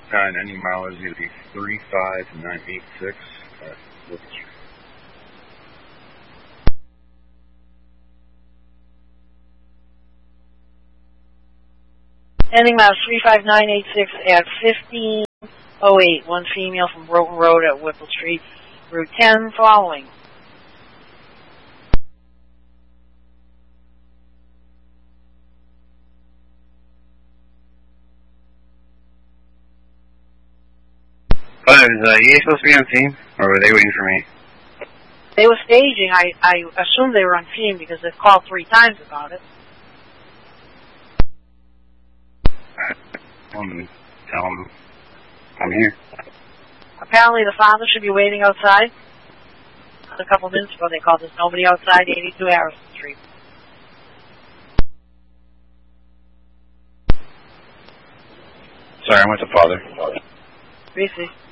And ending mileage is going to be 35986 at Whipple Street. Ending mileage 35986 at 1508. One female from Broughton Road at Whipple Street. Route 10 following. Was EA supposed to be on scene, or were they waiting for me? They were staging. I assumed they were on scene because they've called 3 times about it. Tell them I'm here. Apparently the father should be waiting outside. A couple minutes ago they called. There's nobody outside, 82 Harrison Street. Sorry, I'm with the father. Briefly.